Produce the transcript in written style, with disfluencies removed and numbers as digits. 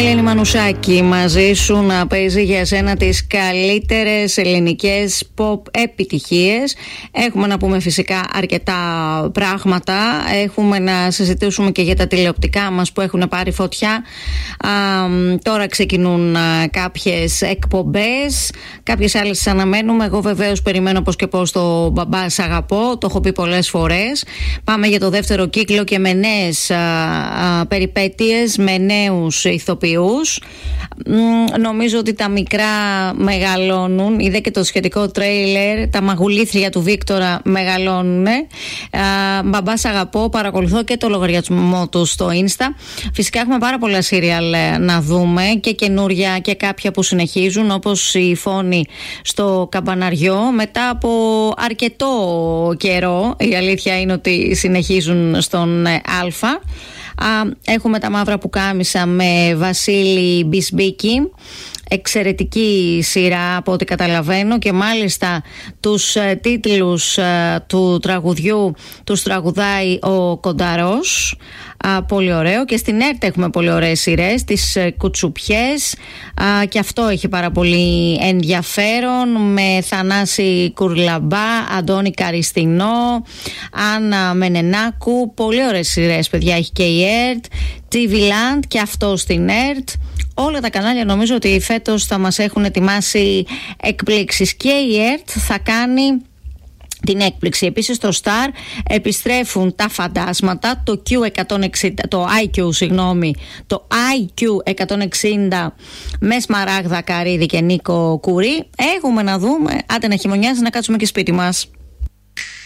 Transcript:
Ελένη Μανουσάκη μαζί σου να παίζει για σένα τις καλύτερες ελληνικές pop επιτυχίες. Έχουμε να πούμε φυσικά αρκετά πράγματα. Έχουμε να συζητήσουμε και για τα τηλεοπτικά μας που έχουν πάρει φωτιά. Τώρα ξεκινούν κάποιες εκπομπές, κάποιες άλλες τις αναμένουμε. Εγώ βεβαίως περιμένω πώς και πώς το Μπαμπά Σ' Αγαπώ. Το έχω πει πολλές φορές. Πάμε για το δεύτερο κύκλο και με νέες περιπέτειες, με νέους ηθοποιούς. Νομίζω ότι τα μικρά μεγαλώνουν. Είδε και το σχετικό τρέιλερ. Τα μαγουλήθρια του Βίκτορα μεγαλώνουν. Μπαμπά Σ' Αγαπώ. Παρακολουθώ και το λογαριασμό του στο Insta. Φυσικά έχουμε πάρα πολλά σύριαλ να δούμε και καινούρια και κάποια που συνεχίζουν, όπως η Φόνη στο Καμπαναριό. Μετά από αρκετό καιρό, η αλήθεια είναι ότι συνεχίζουν στον Αλφα. Έχουμε τα μαύρα πουκάμισα με Βασίλη Μπισμπίκη. Εξαιρετική σειρά από ό,τι καταλαβαίνω και μάλιστα τους τίτλους του τραγουδιού τους τραγουδάει ο Κονταρός. Πολύ ωραίο. Και στην ΕΡΤ έχουμε πολύ ωραίες σειρές, τις Κουτσουπιές, και αυτό έχει πάρα πολύ ενδιαφέρον, με Θανάση Κουρλαμπά, Αντώνη Καριστινό, Άννα Μενενάκου. Πολύ ωραίες σειρές, παιδιά, έχει και η ΕΡΤ, TV Land και αυτό στην ΕΡΤ. Όλα τα κανάλια νομίζω ότι φέτος θα μας έχουν ετοιμάσει εκπλήξεις και η ΕΡΤ θα κάνει την έκπληξη. Επίσης στο Star επιστρέφουν τα φαντάσματα, το IQ 160 με Σμαράγδα Καρύδη και Νίκο Κουρί. Έχουμε να δούμε, άντε να χειμωνιάζει, να κάτσουμε και σπίτι μας.